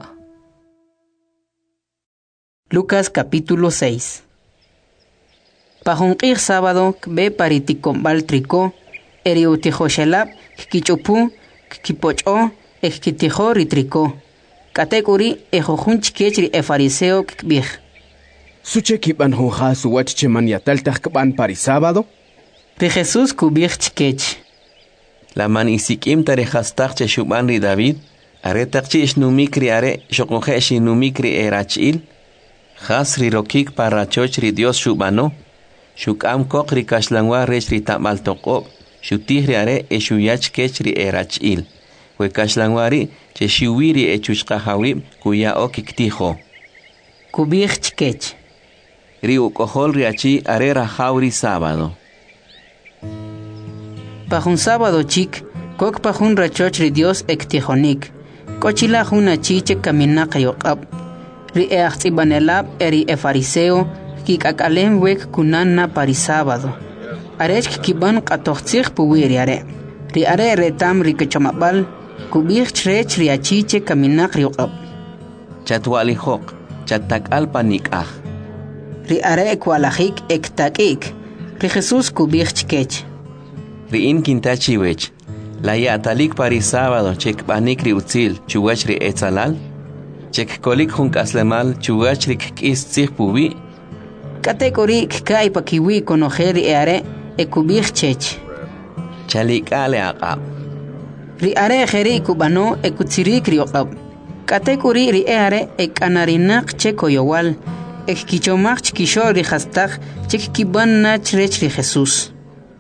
Lucas capítulo 6. Pajunqij sábado kbe pariticombal trico eriutijoshelab kichupu kipocho ekitijo ritrico katekuri ejojun chikechri efariseo kbij suche kiban jonja suwach cheman yataltaj kban pari sábado ri Jesús kubij chikech la man isikim tarejastaj che shuban ri David aretaqchi ishnumikri are shoqoje shinumikri erachil Hasri rokik para chochri Dios shubano shukam kokri kashlangwa rechri tamal toqob shutihri are eshuyach kechri erachil we kashlangwari che shiwiri echushqahawib kuya okiktijo kubij chkech ri ukohol riachi are rajawri sábado pajun sábado chik kok pajun rachochri Dios ektijonik kochila juna chiche kaminaq yoqab ri eachtsibanelab eri efariseo kikakalem wek kunanna pari sábado arech kiban qatoqtzij puwiri are ri are retam ri kechomabal kubij chrech ri achiche kaminaq rioqab chatwalijoq chatakal panikaj ri are kwalajik ektakik ri Jesús kubij chkech ri in kintachiwech la yatalik pari sábado chekbanik ri utzil chuwach ri etzalal chek kolik jun kaslemal chuachrik kis tzig pubi katekorik kai pakiwi konojeri eare ekubij chech chalik ale aqab ri are jeri kubano ekutsirik rioqab katekuri ri eare ekanarinak chekoyowal ekkichomach chkisho ri hastaj chekkiban nach rech ri Jesús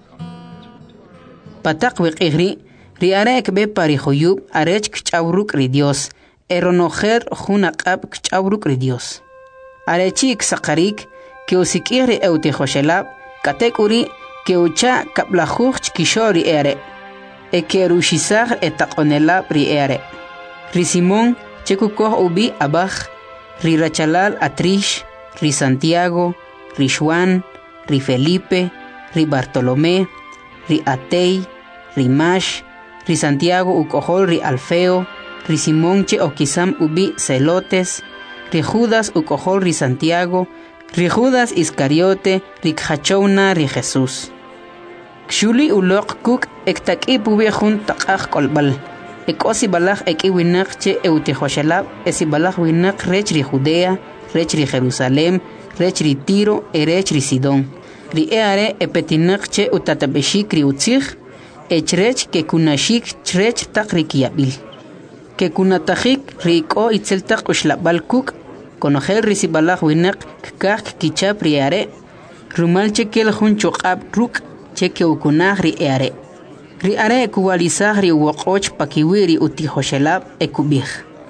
patak wiqihri ri are ekbe pari joyub arech kchawruk ri Dios eronojer junaqab kchawruk ri Dios arechik saqarik que usikiri eutijoshelab katekuri que ucha kaplajuj chkishori ere ekerushisag etaqonelab ri ere ri Simón chekukoh ubi abaj ri Rachalal Atrish ri Santiago ri Juan ri Felipe ri Bartolomé ri Atei ri Mash ri Santiago ukohol ri Alfeo ri Simón che okisam ubi Celotes ri Judas ukohol ri Santiago ri Judas Iscariote ri khachouna ri Jesús kshuli uloq kuk ektak'i pubi jun taqaj kolbal ekosi balaj ekiwinaq che eutijoshelab esi balaj winaq rech ri Judea rech ri Jerusalem rech ri Tiro rech ri Sidón ri eare epetinaq che utatabeshik ri utzij echrech ke kunashik chrech taq ri kiyabil que kunatajik riko itzeltaq ushlabal kuk konojel risibalaj winaq kak kichap riare rumal chekel jun choqab ruk cheke ukunaj ri eare ri are kuwalizaj ri woqoch pakiwiri utijoshelab ekubij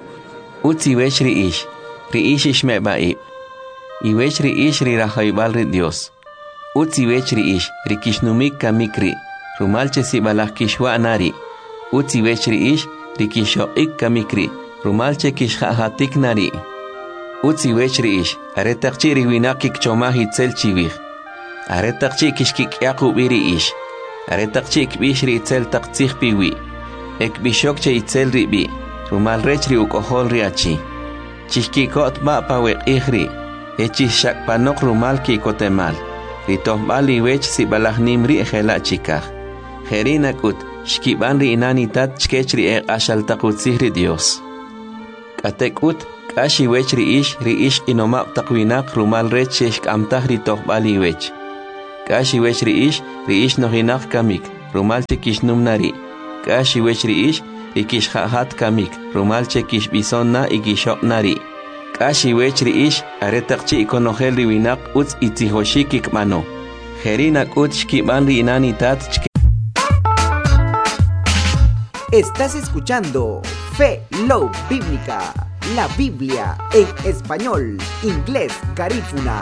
utzi wech ri ish ishmeba'i y wech ri ish ri rajaybal ri Dios utzi wech ri ish ri kishnumik kamikri rumal chesibalaj kishwa nari utzi wech ri ish rikisho kamikri rumalche kishhahatik nari utzi wechri ish aretaqchi riwinaki kchomah itzel chivij aretaqchi kishkik yaqubiri ish aretaqchi kbishri itzel taqtzij piwi ekbishokche itzel ribi rumal rechri ukohol riachi chishkikot ba paweqihri echishakpanok rumal kikotemal ritohbali wech sibalajnimri ejela chikaj jerinakut shkiban ri inanitat chkechri ashaltaqutzihri Dios katekut K'axi wech ri'ix inomab taqwinak rumal rech xexk'amtaj ritoqb'al iwech. K'axi wech ri'ix nojinak kamik, rumal chekixnum nari. K'axi wech rikixja'jat kamik, rumal chekixb'isonna ikixoq nari. K'axi wech aretaqchi ikonojel riwinak utz itzijoxik ikmano. Jerina k'ut xkib'an ri'inani tat chke. Estás escuchando Fe Love Bíblica, la Biblia en español, inglés, garífuna.